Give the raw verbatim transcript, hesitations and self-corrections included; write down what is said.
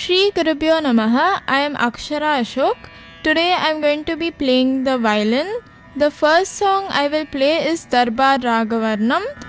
Shri Gurubhyo Namaha. I am Akshara Ashok. Today I am going to be playing the violin. The first song I will play is Darbar Ragavarnam.